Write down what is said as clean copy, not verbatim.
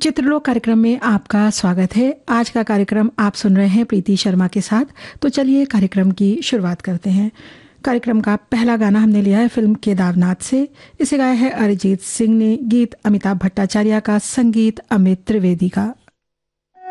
चित्रलोक कार्यक्रम में आपका स्वागत है। आज का कार्यक्रम आप सुन रहे हैं प्रीति शर्मा के साथ। तो चलिए कार्यक्रम की शुरुआत करते हैं। कार्यक्रम का पहला गाना हमने लिया है फिल्म केदारनाथ से। इसे गाया है अरिजीत सिंह ने, गीत अमिताभ भट्टाचार्य का, संगीत अमित त्रिवेदी का।